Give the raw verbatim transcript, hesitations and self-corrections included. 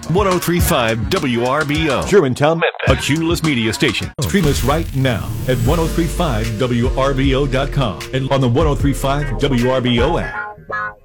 ten thirty-five W R B O. Germantown, A Cumulus Media Station. stream us right now at ten thirty-five W R B O dot com and on the ten thirty-five W R B O app.